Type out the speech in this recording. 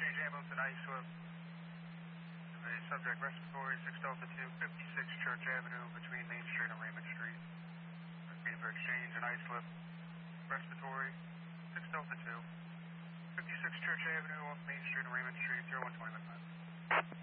exchange ambulance at Islip. The subject respiratory 6 Delta 2, 56 Church Avenue between Main Street and Raymond Street. Repeat for exchange in Islip. Respiratory 6 Delta 2, 56 Church Avenue off Main Street and Raymond Street, 0120 minutes.